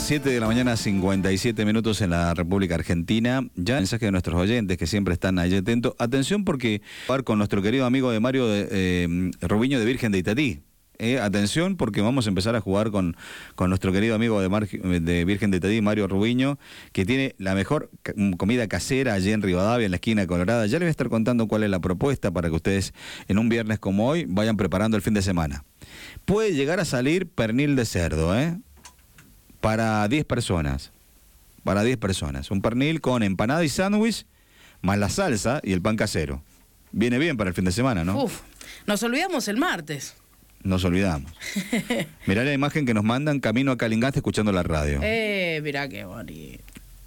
7 de la mañana, 57 minutos en la República Argentina. Ya mensaje de nuestros oyentes que siempre están allí atentos. Atención porque vamos con nuestro querido amigo de Mario Rubiño de Virgen de Itatí. Atención porque vamos a empezar a jugar con nuestro querido amigo de Virgen de Itatí, Mario Rubiño, que tiene la mejor comida casera allí en Rivadavia, en la esquina Colorada. Ya les voy a estar contando cuál es la propuesta para que ustedes en un viernes como hoy vayan preparando el fin de semana. Puede llegar a salir pernil de cerdo, para 10 personas. Para 10 personas. Un pernil con empanada y sándwich, más la salsa y el pan casero. Viene bien para el fin de semana, ¿no? Uf, nos olvidamos el martes. Nos olvidamos. Mirá la imagen que nos mandan camino a Calingasta escuchando la radio. Mirá qué bonito.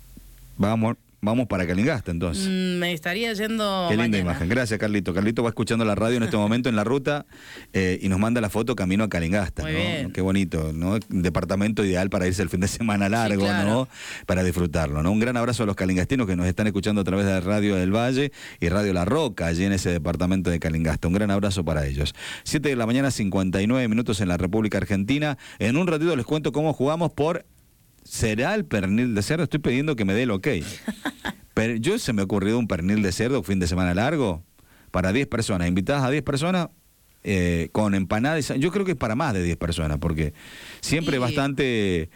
Vamos para Calingasta entonces. Me estaría yendo Qué linda mañana. imagen. Gracias, Carlito. Carlito va escuchando la radio en este momento en la ruta y nos manda la foto camino a Calingasta. Muy ¿no? bien. Qué bonito, ¿no? Un departamento ideal para irse el fin de semana largo, Sí, claro. ¿no? Para disfrutarlo, ¿no? Un gran abrazo a los calingastinos que nos están escuchando a través de Radio del Valle y Radio La Roca, allí en ese departamento de Calingasta. Un gran abrazo para ellos. 7 de la mañana, 59 minutos en la República Argentina. En un ratito les cuento cómo jugamos por... ¿Será el pernil de cerdo? Estoy pidiendo que me dé el ok. Pero yo se me ha ocurrido un pernil de cerdo, fin de semana largo, para 10 personas. Invitadas a 10 personas con empanadas. Yo creo que es para más de 10 personas, porque siempre bastante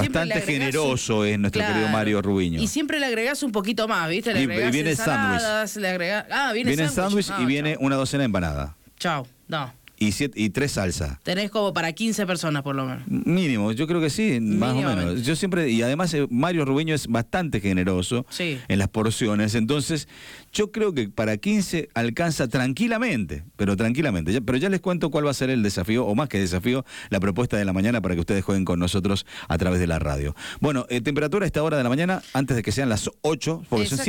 generoso es nuestro querido Mario Rubiño. Y siempre le agregás un poquito más, ¿viste? Le agregás viene ensaladas, le agregás... viene sándwich y viene una docena de empanadas. Chau, no. Y 3 salsas. Tenés como para 15 personas por lo menos. Mínimo, yo creo que sí, más o menos. Yo siempre, y además Mario Rubiño es bastante generoso en las porciones, entonces yo creo que para 15 alcanza tranquilamente, pero tranquilamente. Pero ya les cuento cuál va a ser el desafío, o más que desafío, la propuesta de la mañana para que ustedes jueguen con nosotros a través de la radio. Bueno, temperatura a esta hora de la mañana, antes de que sean las 8, porque son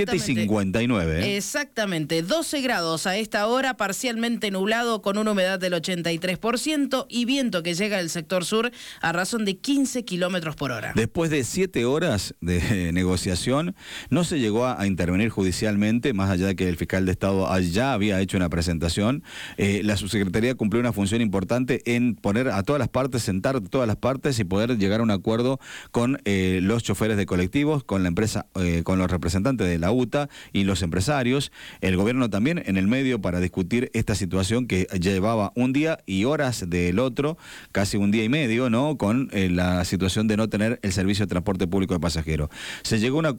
7:59. Exactamente, 12 grados a esta hora, parcialmente nublado con una humedad del 83% y viento que llega del sector sur a razón de 15 kilómetros por hora. Después de 7 horas de negociación, no se llegó a intervenir judicialmente, más allá de que el fiscal de Estado ya había hecho una presentación. La subsecretaría cumplió una función importante en poner a todas las partes, sentar todas las partes y poder llegar a un acuerdo con los choferes de colectivos, con la empresa, con los representantes de la UTA y los empresarios. El gobierno también en el medio para discutir esta situación que llevaba un día y horas del otro, casi un día y medio, ¿no? Con la situación de no tener el servicio de transporte público de pasajeros. Se llegó a una